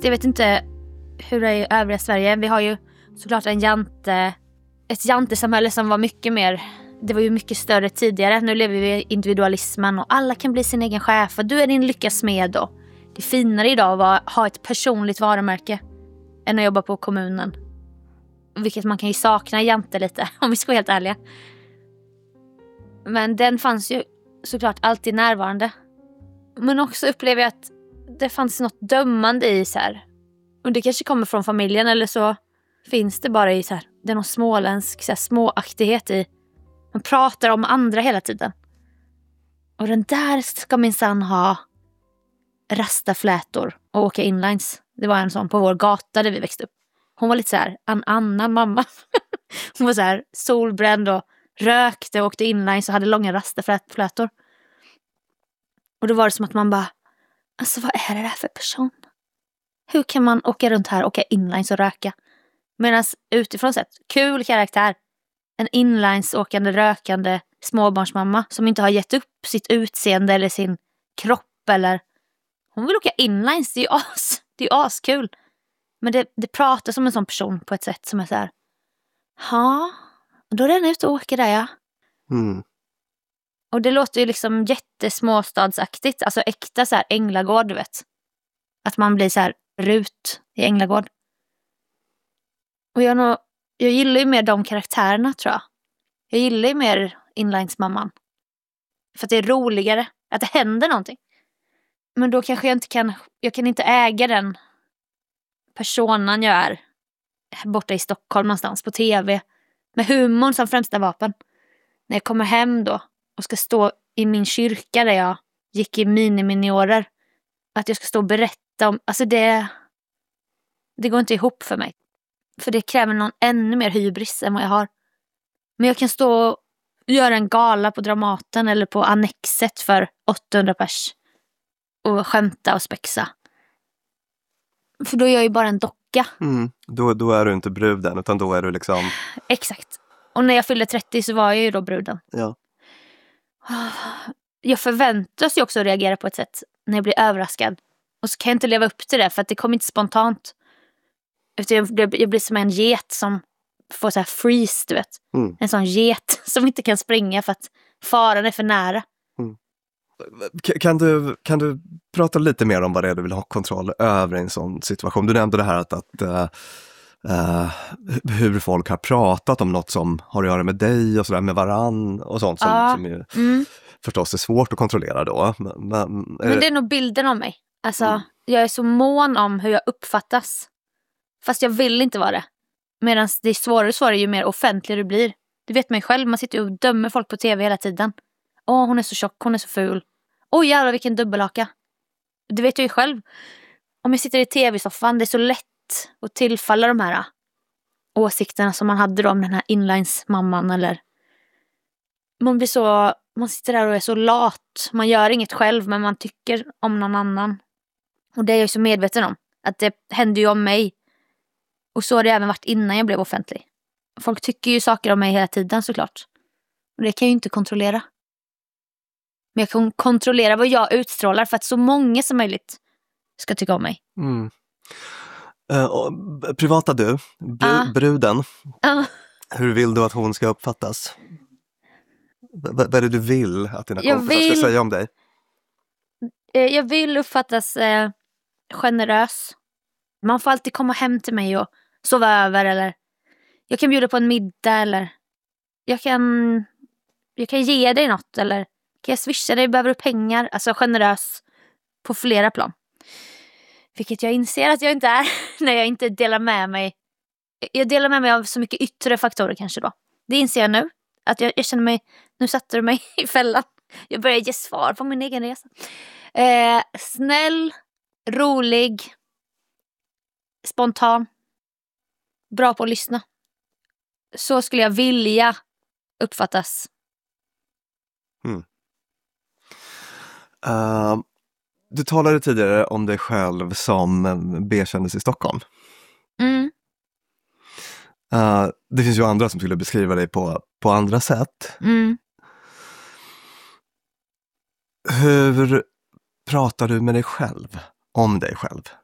Jag vet inte hur det är i övriga Sverige. Vi har ju såklart ett jantesamhälle som var mycket mer... Det var ju mycket större tidigare. Nu lever vi i individualismen och alla kan bli sin egen chef. Och du är din lyckas smed då. Det är finare idag att ha ett personligt varumärke än att jobba på kommunen. Vilket man kan ju sakna i jante lite, om vi ska vara helt ärliga. Men den fanns ju såklart alltid närvarande. Men också upplever jag att det fanns något dömande i så här. Och det kanske kommer från familjen eller så finns det bara i så här. Det är någon småländsk så här, småaktighet i. Man pratar om andra hela tiden. Och den där ska minsann ha rastaflätor och åka inlines. Det var en sån på vår gata där vi växte upp. Hon var lite så här en annan mamma. Hon var så här solbränd och rökte och åkte inlines och hade långa rastaflätor. Och då var det som att man bara, alltså vad är det där för person? Hur kan man åka runt här och åka inlines och röka? Medan utifrån sett, kul karaktär. En inlines-åkande, rökande småbarnsmamma som inte har gett upp sitt utseende eller sin kropp eller... Hon vill åka inlines, det är ju askul. Men det pratar som en sån person på ett sätt som är så här. Ja, då är den ute och åker där, ja. Mm. Och det låter ju liksom jättesmåstadsaktigt. Alltså äkta så här Änglagård, du vet. Att man blir så här Rut i Änglagård. Och jag gillar ju mer de karaktärerna, tror jag. Jag gillar ju mer inlinesmamman. För att det är roligare. Att det händer någonting. Men då kanske jag kan inte äga den personen jag är borta i Stockholm någonstans på tv. Med humorn som främsta vapen. När jag kommer hem då och ska stå i min kyrka där jag gick i miniminiorer. Att jag ska stå och berätta om... Alltså det går inte ihop för mig. För det kräver någon ännu mer hybris än vad jag har. Men jag kan stå och göra en gala på Dramaten eller på Annexet för 800 pers. Och skämta och spexa. För då är jag ju bara en docka. Mm. Då är du inte bruden utan då är du liksom... Exakt. Och när jag fyllde 30 så var jag ju då bruden. Ja. Jag förväntas ju också reagera på ett sätt när jag blir överraskad. Och så kan jag inte leva upp till det för att det kommer inte spontant. Jag blir som en get som får så här freeze, du vet. Mm. En sån get som inte kan springa för att faran är för nära. Mm. Kan du prata lite mer om vad det är du vill ha kontroll över i en sån situation? Du nämnde det här att hur folk har pratat om något som har att göra med dig och sådär, med varann och sånt som ju förstås är svårt att kontrollera då. Men det är nog bilden av mig. Alltså, jag är så mån om hur jag uppfattas. Fast jag vill inte vara det. Medan det är svårare ju mer offentlig du blir. Du vet mig själv, man sitter och dömer folk på tv hela tiden. Hon är så tjock, hon är så ful. Jävlar vilken dubbelhaka. Det vet jag ju själv. Om jag sitter i tv-soffan, det är så lätt att tillfalla de här åsikterna som man hade då om den här inlines-mamman eller... Man sitter där och är så lat. Man gör inget själv, men man tycker om någon annan. Och det är jag så medveten om. Att det händer ju om mig. Och så har det även varit innan jag blev offentlig. Folk tycker ju saker om mig hela tiden såklart. Och det kan jag ju inte kontrollera. Men jag kan kontrollera vad jag utstrålar för att så många som möjligt ska tycka om mig. Mm. Privata du, bruden. Hur vill du att hon ska uppfattas? Vad är det du vill att dina kompisar ska säga om dig? Jag vill uppfattas generös. Man får alltid komma hem till mig och sova över eller jag kan bjuda på en middag eller jag kan ge dig något eller kan jag swisha dig, behöver du pengar? Alltså generös på flera plan. Vilket jag inser att jag inte är när jag inte delar med mig. Jag delar med mig av så mycket yttre faktorer kanske då. Det inser jag nu. Att jag känner mig, nu satte du mig i fällan. Jag börjar ge svar på min egen resa. Snäll, rolig, spontan, bra på att lyssna. Så skulle jag vilja uppfattas. Du talade tidigare om dig själv som B-kändis i Stockholm. Det finns ju andra som skulle beskriva dig på andra sätt. Hur pratar du med dig själv om dig själv?